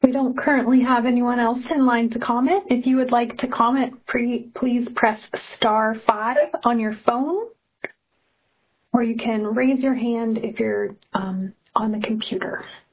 We don't currently have anyone else in line to comment. If you would like to comment, please press *5 on your phone, or you can raise your hand if you're on the computer.